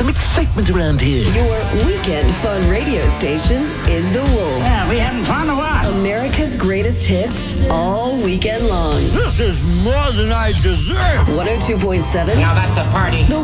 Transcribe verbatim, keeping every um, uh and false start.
excitement around here. Your weekend fun radio station is The Wolf. Yeah, we having fun or what? America's greatest hits all weekend long. This is more than I deserve. one oh two point seven Now that's a party.